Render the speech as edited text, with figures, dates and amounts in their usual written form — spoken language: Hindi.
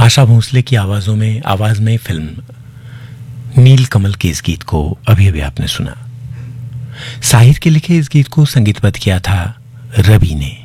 आशा भोसले की आवाज में फिल्म नील कमल के इस गीत को अभी अभी आपने सुना। साहिर के लिखे इस गीत को संगीतबद्ध किया था रवि ने।